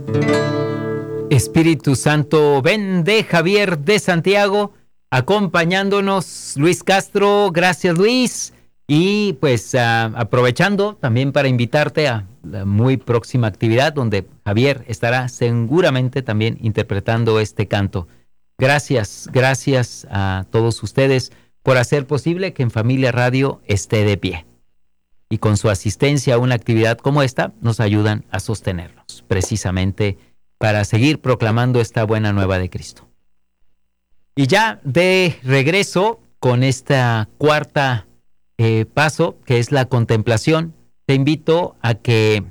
Espíritu Santo, ven de Javier de Santiago, acompañándonos Luis Castro. Gracias, Luis. Y pues aprovechando también para invitarte a la muy próxima actividad donde Javier estará seguramente también interpretando este canto. Gracias a todos ustedes por hacer posible que En Familia Radio esté de pie. Y con su asistencia a una actividad como esta, nos ayudan a sostenernos, precisamente para seguir proclamando esta buena nueva de Cristo. Y ya de regreso con esta cuarta paso, que es la contemplación, te invito a que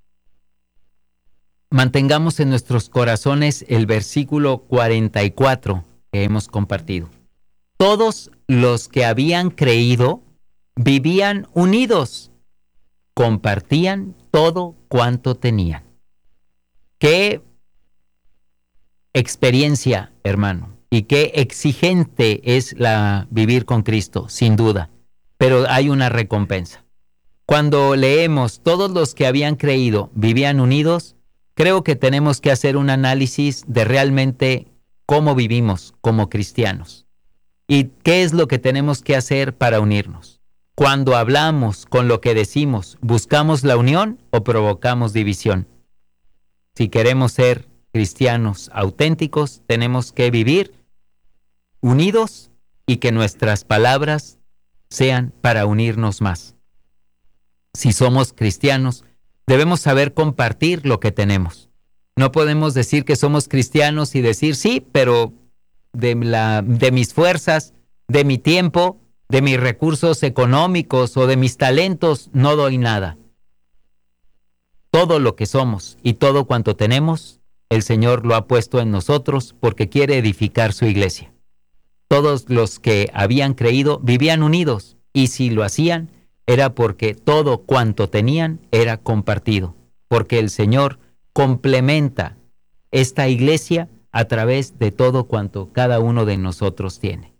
mantengamos en nuestros corazones el versículo 44 que hemos compartido. Todos los que habían creído vivían unidos, compartían todo cuanto tenían. Qué experiencia, hermano, y qué exigente es vivir con Cristo, sin duda, pero hay una recompensa. Cuando leemos todos los que habían creído vivían unidos, creo que tenemos que hacer un análisis de realmente cómo vivimos como cristianos y qué es lo que tenemos que hacer para unirnos. Cuando hablamos, con lo que decimos, ¿buscamos la unión o provocamos división? Si queremos ser cristianos auténticos, tenemos que vivir unidos y que nuestras palabras sean para unirnos más. Si somos cristianos, debemos saber compartir lo que tenemos. No podemos decir que somos cristianos y decir sí, pero de mis fuerzas, de mi tiempo, de mis recursos económicos o de mis talentos, no doy nada. Todo lo que somos y todo cuanto tenemos, el Señor lo ha puesto en nosotros porque quiere edificar su iglesia. Todos los que habían creído vivían unidos, y si lo hacían, era porque todo cuanto tenían era compartido, porque el Señor complementa esta iglesia a través de todo cuanto cada uno de nosotros tiene.